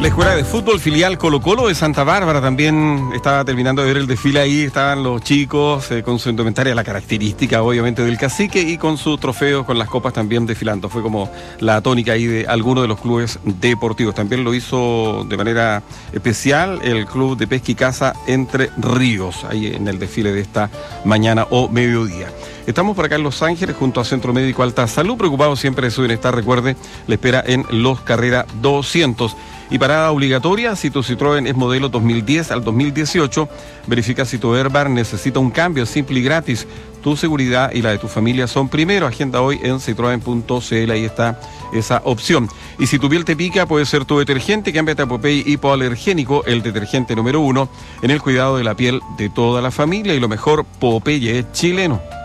La escuela de fútbol filial Colo-Colo de Santa Bárbara también estaba terminando de ver el desfile ahí. Estaban los chicos con su indumentaria, la característica obviamente del cacique, y con sus trofeos, con las copas también desfilando. Fue como la tónica ahí de algunos de los clubes deportivos. También lo hizo de manera especial el Club de Pesca y Caza Entre Ríos, ahí en el desfile de esta mañana o mediodía. Estamos por acá en Los Ángeles junto a Centro Médico Alta Salud, preocupados siempre de su bienestar. Recuerde, le espera en Los Carrera 200. Y parada obligatoria, si tu Citroën es modelo 2010 al 2018, verifica si tu Airbar necesita un cambio simple y gratis. Tu seguridad y la de tu familia son primero. Agenda hoy en citroen.cl, ahí está esa opción. Y si tu piel te pica, puede ser tu detergente. Cámbiate a Popeye Hipoalergénico, el detergente número 1 en el cuidado de la piel de toda la familia. Y lo mejor, Popeye es chileno.